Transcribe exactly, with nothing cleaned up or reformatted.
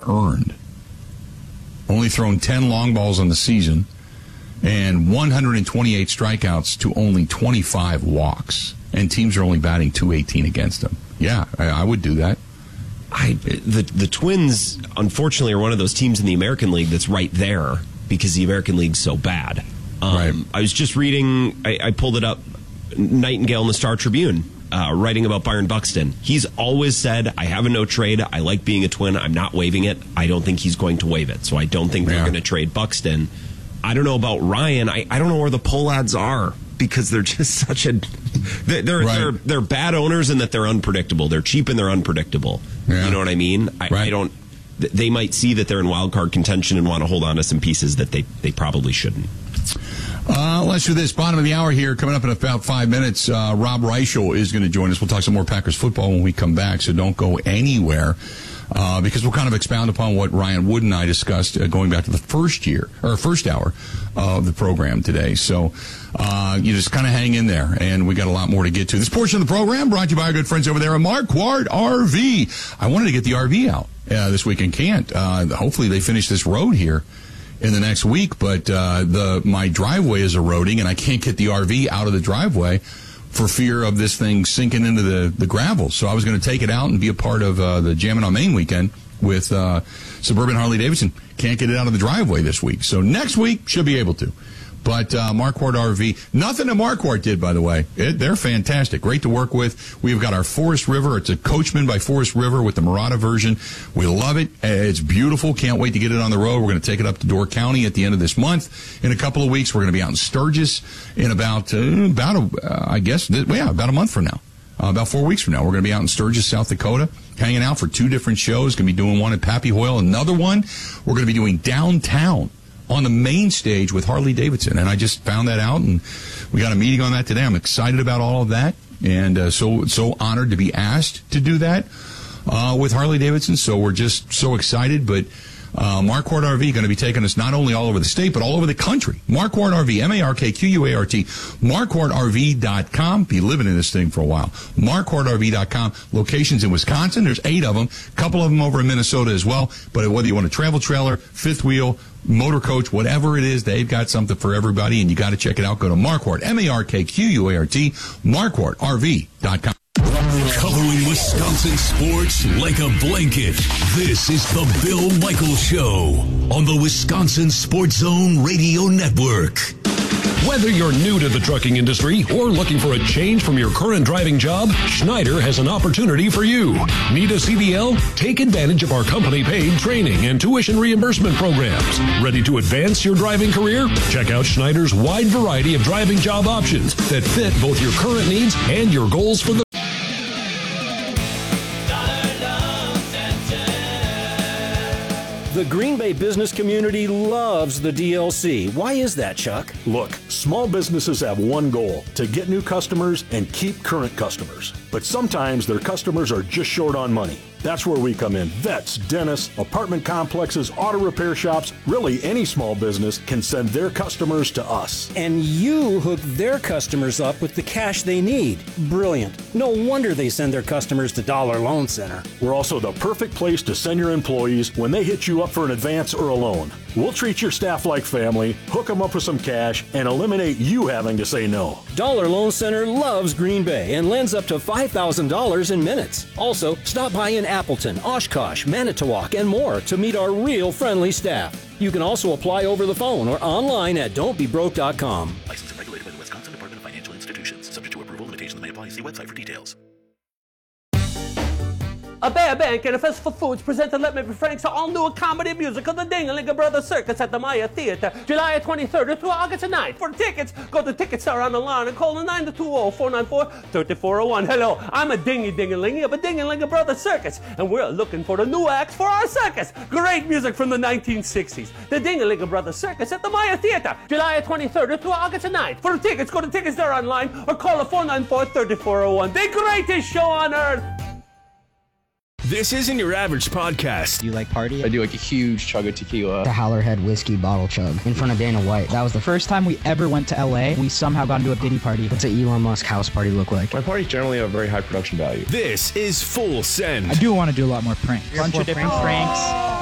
earned. Only thrown ten long balls on the season and one hundred twenty-eight strikeouts to only twenty-five walks. And teams are only batting two eighteen against him. Yeah, I, I would do that. I the the Twins, unfortunately, are one of those teams in the American League that's right there because the American League's so bad. Um, right. I was just reading, I, I pulled it up, Nightingale in the Star Tribune, uh, writing about Byron Buxton. He's always said, I have a no trade. I like being a Twin. I'm not waiving it. I don't think he's going to waive it. So I don't think they're yeah. going to trade Buxton. I don't know about Ryan. I, I don't know where the poll ads are because they're just such a... They're, they're, right. they're, they're bad owners in that they're unpredictable. They're cheap and they're unpredictable. Yeah. You know what I mean? I, right. I don't... They might see that they're in wild card contention and want to hold on to some pieces that they, they probably shouldn't. Uh, let's do this. Bottom of the hour here. Coming up in about five minutes, uh, Rob Reichel is going to join us. We'll talk some more Packers football when we come back, so don't go anywhere. Uh, because we'll kind of expound upon what Ryan Wood and I discussed uh, going back to the first year, or first hour of the program today. So uh, you just kind of hang in there, and we got a lot more to get to. This portion of the program brought to you by our good friends over there at Marquardt R V. I wanted to get the R V out uh, this week and can't. Uh, hopefully they finish this road here in the next week, but uh, the my driveway is eroding, and I can't get the R V out of the driveway for fear of this thing sinking into the, the gravel. So I was going to take it out and be a part of uh, the Jammin' on Main weekend with uh, Suburban Harley-Davidson. Can't get it out of the driveway this week. So next week, should be able to. But uh, Marquardt R V, nothing that Marquardt did, by the way. It, they're fantastic. Great to work with. We've got our Forest River. It's a Coachman by Forest River with the Murata version. We love it. It's beautiful. Can't wait to get it on the road. We're going to take it up to Door County at the end of this month. In a couple of weeks, we're going to be out in Sturgis in about, uh, about a, uh, I guess, th- well, yeah, about a month from now. Uh, about four weeks from now. We're going to be out in Sturgis, South Dakota, hanging out for two different shows. Going to be doing one at Pappy Hoyle. Another one, we're going to be doing downtown on the main stage with Harley Davidson. And I just found that out, and we got a meeting on that today. I'm excited about all of that, and uh, so so honored to be asked to do that uh, with Harley Davidson. So we're just so excited. But uh, Marquardt R V going to be taking us not only all over the state, but all over the country. Marquardt R V, M A R K Q U A R T, Marquardt R V dot com. Be living in this thing for a while. Marquardt R V dot com. Locations in Wisconsin. There's eight of them. A couple of them over in Minnesota as well. But whether you want a travel trailer, fifth wheel, motor coach, whatever it is, they've got something for everybody, and you got to check it out. Go to Marquardt, M A R K Q U A R T, Marquardt R V dot com. Covering Wisconsin sports like a blanket, this is the Bill Michaels Show on the Wisconsin Sports Zone Radio Network. Whether you're new to the trucking industry or looking for a change from your current driving job, Schneider has an opportunity for you. Need a C D L? Take advantage of our company-paid training and tuition reimbursement programs. Ready to advance your driving career? Check out Schneider's wide variety of driving job options that fit both your current needs and your goals for the The Green Bay business community loves the D L C. Why is that, Chuck? Look, small businesses have one goal, to get new customers and keep current customers. But sometimes their customers are just short on money. That's where we come in. Vets, dentists, apartment complexes, auto repair shops, really any small business can send their customers to us. And you hook their customers up with the cash they need. Brilliant. No wonder they send their customers to Dollar Loan Center. We're also the perfect place to send your employees when they hit you up for an advance or a loan. We'll treat your staff like family, hook them up with some cash, and eliminate you having to say no. Dollar Loan Center loves Green Bay and lends up to five thousand dollars in minutes. Also, stop by in Appleton, Oshkosh, Manitowoc, and more to meet our real friendly staff. You can also apply over the phone or online at don't be broke dot com. Licensed and regulated by the Wisconsin Department of Financial Institutions. Subject to approval, limitations may apply. See website for details. A Bear Bank and a Fest for Foods presented Let Me Be Frank's all-new comedy musical, The Ding-a-Ling Brothers Circus at the Maya Theater, July twenty-third through August ninth. For tickets, go to Ticketstar on the line and call the nine two zero, four nine four, three four zero one. Hello, I'm a dingy-ding-a-lingy of a Ding-a-ling Brothers Circus, and we're looking for the new acts for our circus. Great music from the nineteen sixties. The Ding-a-ling Brothers Circus at the Maya Theater, July twenty-third through August ninth. For tickets, go to Ticketstar online or call the four nine four, three four zero one. The greatest show on earth. This isn't your average podcast. Do you like party? I do like a huge chug of tequila. The Howlerhead whiskey bottle chug in front of Dana White. That was the first time we ever went to L A. We somehow got into a Diddy party. What's an Elon Musk house party look like? My parties generally have a very high production value. This is Full Send. I do want to do a lot more pranks. Bunch of different pranks.